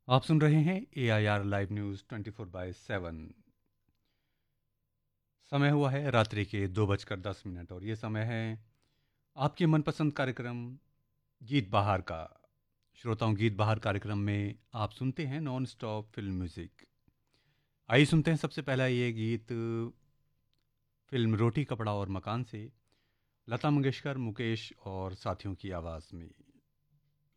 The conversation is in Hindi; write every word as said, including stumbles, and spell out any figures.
आप सुन रहे हैं ए I R live news twenty four by seven. समय हुआ है रात्रि के दो बजकर दस मिनट और ये समय है आपके मनपसंद कार्यक्रम गीत बहार का। श्रोताओं, गीत बहार कार्यक्रम में आप सुनते हैं नॉन स्टॉप फिल्म म्यूज़िक। आइए सुनते हैं सबसे पहला ये गीत फिल्म रोटी कपड़ा और मकान से, लता मंगेशकर, मुकेश और साथियों की आवाज़ में।